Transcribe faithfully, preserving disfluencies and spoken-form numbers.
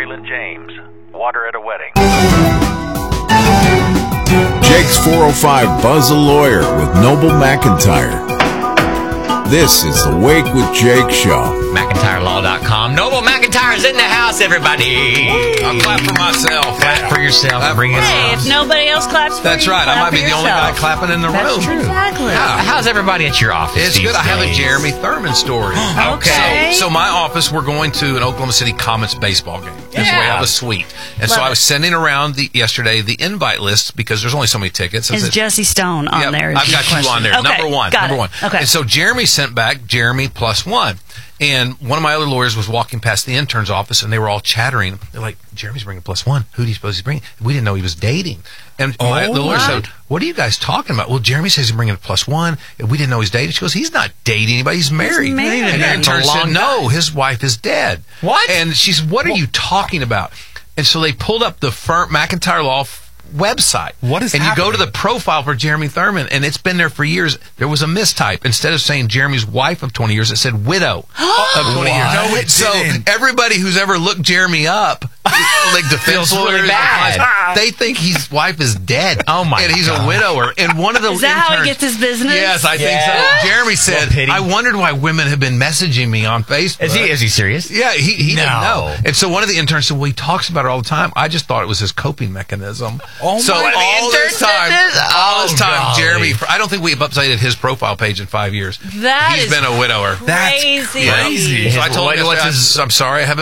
Braylon James. Water at a wedding. Jake's four oh five Buzz a Lawyer with Noble McIntyre. This is the Wake with Jake show. McIntyre Law dot com. Noble McIntyre's in the house, everybody. I'll clap for myself. Clap for yourself. Clap Bring for it Hey, on. if nobody else claps for That's you, right. I clap might for be the only yourself. guy clapping in the That's room. true. Exactly. Yeah. How's everybody at your office? It's these good. I have a days? Jeremy Thurman story. Okay. So, so my office, we're going to an Oklahoma City Comets baseball game. And so we Yeah. have a suite. And so Love I was it. sending around the yesterday the invite list because there's only so many tickets. I Is said, Jesse Stone on Yep, there? is I've the got you question. on there. Okay, Number one. got Number it. one. Okay. And so Jeremy sent back Jeremy plus one. And one of my other lawyers was walking past the intern's office, and they were all chattering. They're like, Jeremy's bringing plus one. Who do you suppose he's bringing? We didn't know he was dating. And my, the lawyer said, what are you guys talking about? Well, Jeremy says he's bringing a plus one, and we didn't know he's dating. She goes, he's not dating anybody. He's married. married. And the Married for a intern said, long no, time. his wife is dead. What? And she's, what are you talking about? And so they pulled up the firm McIntyre Law f- website. What is And you go to happening? the profile for Jeremy Thurman, and it's been there for years. There was a mistype. Instead of saying Jeremy's wife of twenty years, it said widow of twenty years. No, it so didn't. everybody who's ever looked Jeremy up, like defense Feels really lawyers, bad. they think his wife is dead. Oh, my And he's God. a widower. And one of the Is that how he interns- gets his business? Yes, I think Yeah. so. Jeremy said, Well, pity. I wondered why women have been messaging me on Facebook. Is he, is he serious? Yeah, he, he didn't No. know. And so one of the interns said, well, he talks about it all the time. I just thought it was his coping mechanism. Oh, so my- One of the all this interns said time, this? all this Oh, time, golly. Jeremy, I don't think we've updated his profile page in five years. That He's is been a widower. That's crazy. Yeah. crazy. So I told him, What's yesterday, his- I'm sorry, I haven't